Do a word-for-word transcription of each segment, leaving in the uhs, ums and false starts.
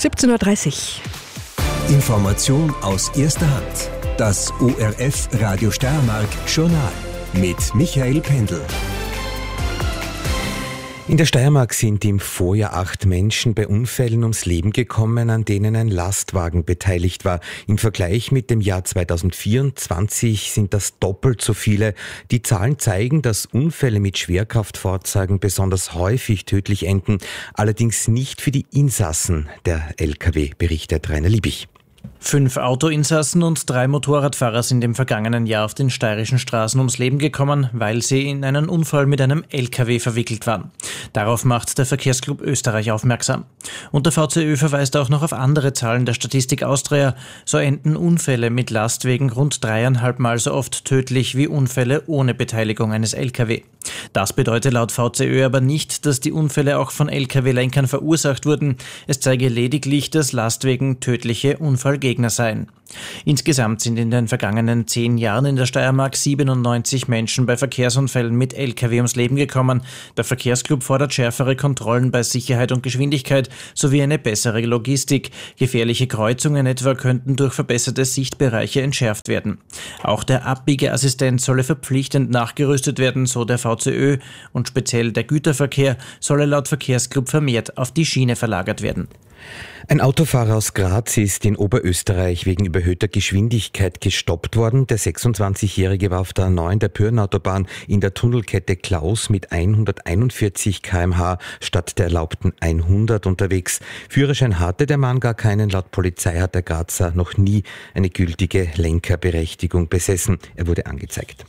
siebzehn Uhr dreißig. Information aus erster Hand. Das O R F Radio Steiermark Journal mit Michael Pendl. In der Steiermark sind im Vorjahr acht Menschen bei Unfällen ums Leben gekommen, an denen ein Lastwagen beteiligt war. Im Vergleich mit dem Jahr zweitausendvierundzwanzig sind das doppelt so viele. Die Zahlen zeigen, dass Unfälle mit Schwerkraftfahrzeugen besonders häufig tödlich enden, allerdings nicht für die Insassen der L K W, berichtet Rainer Liebich. Fünf Autoinsassen und drei Motorradfahrer sind im vergangenen Jahr auf den steirischen Straßen ums Leben gekommen, weil sie in einen Unfall mit einem L K W verwickelt waren. Darauf macht der Verkehrsclub Österreich aufmerksam. Und der V C Ö verweist auch noch auf andere Zahlen der Statistik Austria. So enden Unfälle mit Lastwagen rund dreieinhalb Mal so oft tödlich wie Unfälle ohne Beteiligung eines L K W. Das bedeutet laut V C Ö aber nicht, dass die Unfälle auch von L K W-Lenkern verursacht wurden. Es zeige lediglich, dass Lastwagen tödliche Unfallgegner seien. Insgesamt sind in den vergangenen zehn Jahren in der Steiermark siebenundneunzig Menschen bei Verkehrsunfällen mit L K W ums Leben gekommen. Der Verkehrsclub fordert schärfere Kontrollen bei Sicherheit und Geschwindigkeit sowie eine bessere Logistik. Gefährliche Kreuzungen etwa könnten durch verbesserte Sichtbereiche entschärft werden. Auch der Abbiegeassistent solle verpflichtend nachgerüstet werden, so der V C Ö, und speziell der Güterverkehr solle laut Verkehrsclub vermehrt auf die Schiene verlagert werden. Ein Autofahrer aus Graz ist in Oberösterreich wegen überhöhter Geschwindigkeit gestoppt worden. Der sechsundzwanzigjährige war auf der A neun der Pyrrenautobahn in der Tunnelkette Klaus mit hunderteinundvierzig Kilometer pro Stunde statt der erlaubten hundert unterwegs. Führerschein hatte der Mann gar keinen. Laut Polizei hat der Grazer noch nie eine gültige Lenkerberechtigung besessen. Er wurde angezeigt.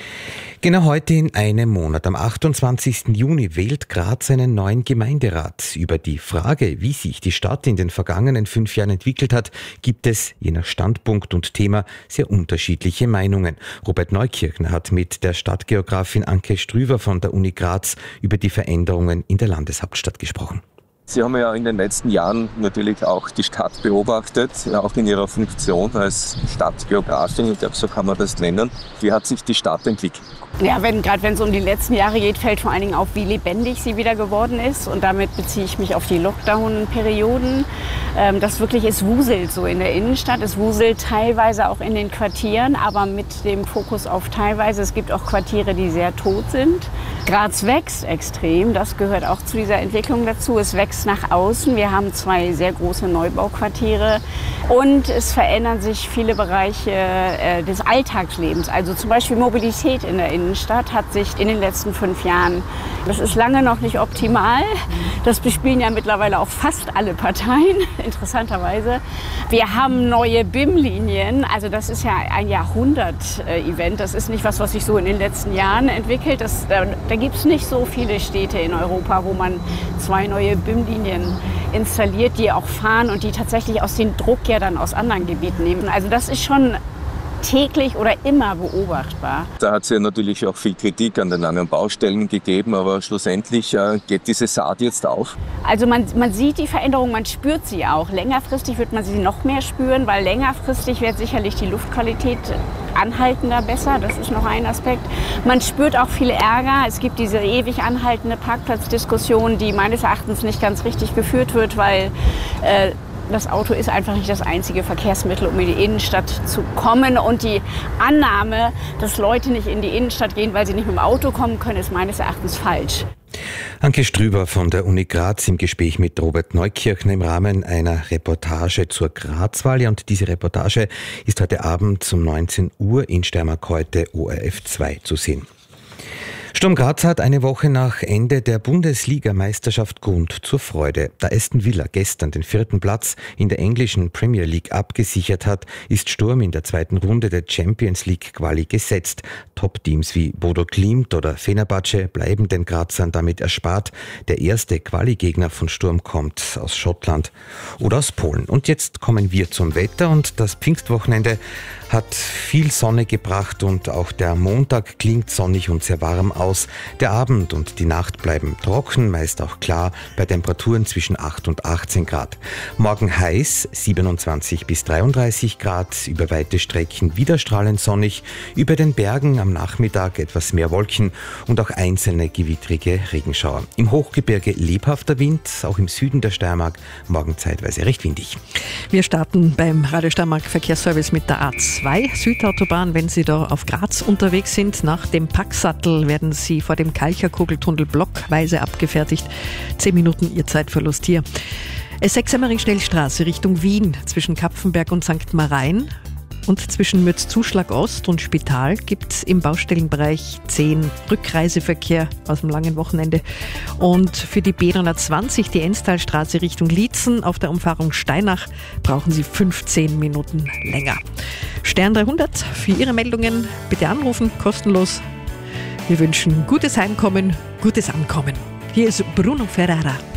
Genau heute in einem Monat, am achtundzwanzigsten Juni, wählt Graz einen neuen Gemeinderat. Über die Frage, wie sich die Stadt in den vergangenen fünf Jahren entwickelt hat, gibt es je nach Standpunkt und Thema sehr unterschiedliche Meinungen. Robert Neukirchner hat mit der Stadtgeografin Anke Strüver von der Uni Graz über die Veränderungen in der Landeshauptstadt gesprochen. Sie haben ja in den letzten Jahren natürlich auch die Stadt beobachtet, auch in Ihrer Funktion als Stadtgeografin, ich glaube, so kann man das nennen. Wie hat sich die Stadt entwickelt? Ja, wenn, gerade wenn es um die letzten Jahre geht, fällt vor allen Dingen auf, wie lebendig sie wieder geworden ist. Und damit beziehe ich mich auf die Lockdown-Perioden. Ähm, das wirklich, es wuselt so in der Innenstadt. Es wuselt teilweise auch in den Quartieren, aber mit dem Fokus auf teilweise. Es gibt auch Quartiere, die sehr tot sind. Graz wächst extrem. Das gehört auch zu dieser Entwicklung dazu. Es wächst nach außen. Wir haben zwei sehr große Neubauquartiere. Und es verändern sich viele Bereiche äh, des Alltagslebens. Also zum Beispiel Mobilität in der Innenstadt hat sich in den letzten fünf Jahren, das ist lange noch nicht optimal. Das bespielen ja mittlerweile auch fast alle Parteien, interessanterweise. Wir haben neue B I M-Linien. Also das ist ja ein Jahrhundert-Event. Das ist nicht was, was sich so in den letzten Jahren entwickelt. Das, da da gibt es nicht so viele Städte in Europa, wo man zwei neue B I M-Linien installiert, die auch fahren und die tatsächlich aus dem Druck ja dann aus anderen Gebieten nehmen. Also das ist schon täglich oder immer beobachtbar. Da hat es ja natürlich auch viel Kritik an den langen Baustellen gegeben, aber schlussendlich äh, geht diese Saat jetzt auf. Also man, man sieht die Veränderung, man spürt sie auch. Längerfristig wird man sie noch mehr spüren, weil längerfristig wird sicherlich die Luftqualität anhaltender besser. Das ist noch ein Aspekt. Man spürt auch viel Ärger. Es gibt diese ewig anhaltende Parkplatzdiskussion, die meines Erachtens nicht ganz richtig geführt wird, weil äh, das Auto ist einfach nicht das einzige Verkehrsmittel, um in die Innenstadt zu kommen. Und die Annahme, dass Leute nicht in die Innenstadt gehen, weil sie nicht mit dem Auto kommen können, ist meines Erachtens falsch. Anke Strüber von der Uni Graz im Gespräch mit Robert Neukirchner im Rahmen einer Reportage zur Grazwahl. Und diese Reportage ist heute Abend um neunzehn Uhr in Steiermark heute O R F zwei zu sehen. Sturm Graz hat eine Woche nach Ende der Bundesliga-Meisterschaft Grund zur Freude. Da Aston Villa gestern den vierten Platz in der englischen Premier League abgesichert hat, ist Sturm in der zweiten Runde der Champions League Quali gesetzt. Top-Teams wie Bodo Glimt oder Fenerbahce bleiben den Grazern damit erspart. Der erste Quali-Gegner von Sturm kommt aus Schottland oder aus Polen. Und jetzt kommen wir zum Wetter, und das Pfingstwochenende hat viel Sonne gebracht und auch der Montag klingt sonnig und sehr warm aus. Der Abend und die Nacht bleiben trocken, meist auch klar, bei Temperaturen zwischen acht und achtzehn Grad. Morgen heiß, siebenundzwanzig bis dreiunddreißig Grad, über weite Strecken wieder strahlend sonnig, über den Bergen am Nachmittag etwas mehr Wolken und auch einzelne gewittrige Regenschauer. Im Hochgebirge lebhafter Wind, auch im Süden der Steiermark, morgen zeitweise recht windig. Wir starten beim Radio Steiermark Verkehrsservice mit der A zwei Südautobahn. Wenn Sie da auf Graz unterwegs sind, nach dem Packsattel werden Sie vor dem Kalcherkugeltunnel blockweise abgefertigt. Zehn Minuten Ihr Zeitverlust hier. S sechs Semmering-Schnellstraße Richtung Wien zwischen Kapfenberg und Sankt Marein. Und zwischen Mütz-Zuschlag Ost und Spital gibt es im Baustellenbereich zehn Rückreiseverkehr aus dem langen Wochenende. Und für die B neunhundertzwanzig, die Enstalstraße Richtung Liezen, auf der Umfahrung Steinach, brauchen Sie fünfzehn Minuten länger. Stern dreihundert, für Ihre Meldungen bitte anrufen, kostenlos. Wir wünschen gutes Heimkommen, gutes Ankommen. Hier ist Bruno Ferrara.